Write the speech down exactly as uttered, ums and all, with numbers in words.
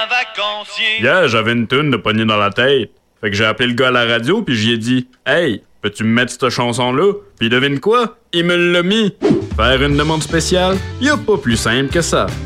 un vacancier. Hier, j'avais une toune de pogner dans la tête. Fait que j'ai appelé le gars à la radio puis j'y ai dit « Hey, peux-tu me mettre cette chanson-là? » Puis devine quoi? Il me l'a mis. Faire une demande spéciale? Y a pas plus simple que ça.